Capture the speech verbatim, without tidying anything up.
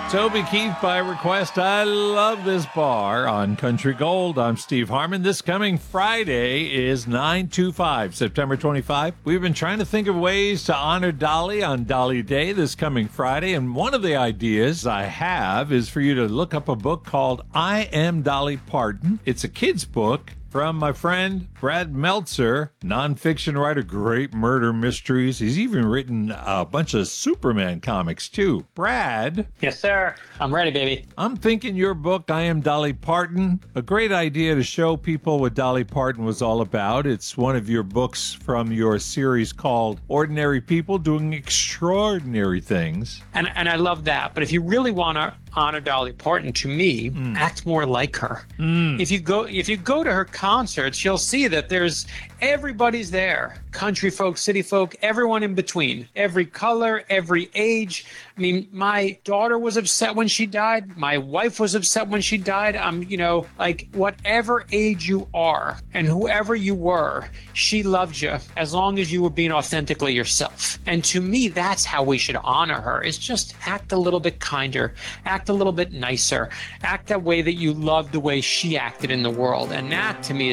Toby Keith by request. I love this bar on Country Gold. I'm Steve Harmon. This coming Friday is nine two five, September twenty-fifth. We've been trying to think of ways to honor Dolly on Dolly Day this coming Friday, and one of the ideas I have is for you to look up a book called I Am Dolly Parton. It's a kid's book from my friend Brad Meltzer, nonfiction writer, great murder mysteries. He's even written a bunch of Superman comics, too. Brad. Yes, sir. I'm ready, baby. I'm thinking your book, I Am Dolly Parton, a great idea to show people what Dolly Parton was all about. It's one of your books from your series called Ordinary People Doing Extraordinary Things. And and I love that. But if you really want to honor Dolly Parton, to me, mm. act more like her. Mm. If you go if you go to her concerts, you'll see that there's everybody's there. Country folk, city folk, everyone in between. Every color, every age. I mean, my daughter was upset when she died. My wife was upset when she died. I'm, you know, like whatever age you are and whoever you were, she loved you as long as you were being authentically yourself. And to me, that's how we should honor her, is just act a little bit kinder, act a little bit nicer, act that way that you love the way she acted in the world. And that to me